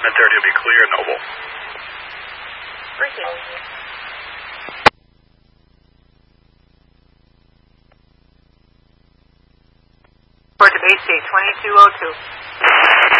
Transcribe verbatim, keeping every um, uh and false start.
ten thirty will be clear, Noble. Briefing. Report to base state twenty-two oh two.